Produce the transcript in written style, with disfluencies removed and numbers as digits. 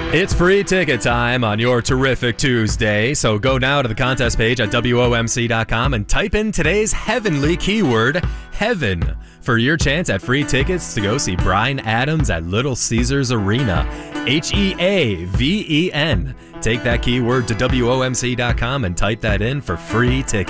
It's free ticket time on your terrific Tuesday, so go now to the contest page at WOMC.com and type in today's heavenly keyword, heaven, for your chance at free tickets to go see Bryan Adams at Little Caesars Arena. HEAVEN. Take that keyword to WOMC.com and type that in for free tickets.